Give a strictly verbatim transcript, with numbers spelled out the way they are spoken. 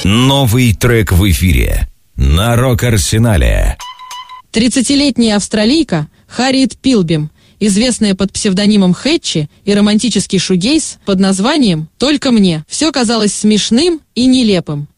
Новый трек в эфире на Рок-Арсенале. тридцатилетняя австралийка Харриет Пилбим, известная под псевдонимом Хэтчи, и романтический шугейз под названием «Только мне». Все казалось смешным и нелепым.